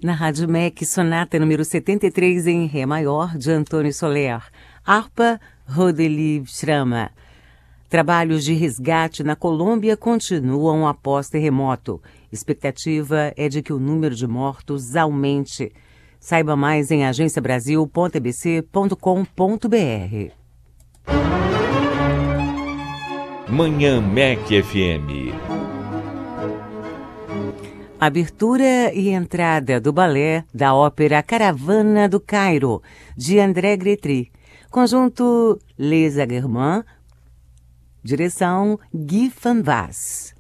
Na Rádio MEC, sonata número 73 em Ré maior, de Antônio Soler. Harpa Rodeliv Shrama. Trabalhos de resgate na Colômbia continuam após terremoto. Expectativa é de que o número de mortos aumente. Saiba mais em agenciabrasil.ebc.com.br. Manhã MEC FM. Abertura e entrada do balé da ópera Caravana do Cairo, de André Gretry. Conjunto Les Aguermans, direção Guy Van Vass.